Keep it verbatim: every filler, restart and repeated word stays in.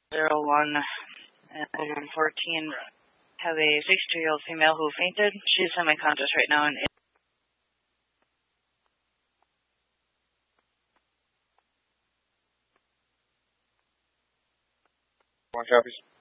zero one and one fourteen have a sixty-two-year-old female who fainted. She's semi-conscious right now and One copies.